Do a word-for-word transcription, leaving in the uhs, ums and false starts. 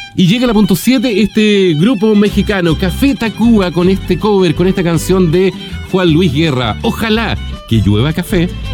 Y llega a la punto siete este grupo mexicano, Café Tacuba, con este cover, con esta canción de Juan Luis Guerra. Ojalá que llueva café